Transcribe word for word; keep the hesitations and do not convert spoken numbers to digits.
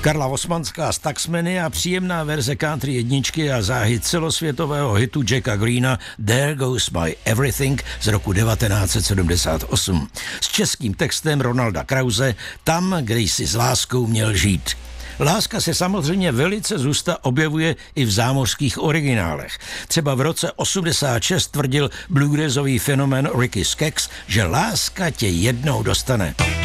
Karla Osmanská z Taxmeny a příjemná verze country jedničky a záhy celosvětového hitu Jacka Greena There Goes My Everything z roku devatenáct set sedmdesát osm. S českým textem Ronalda Krause Tam, kde jsi s láskou měl žít. Láska se samozřejmě velice zusta objevuje i v zámořských originálech. Třeba v roce osmdesát šest tvrdil bluegrassový fenomén Ricky Skaggs, že láska tě jednou dostane.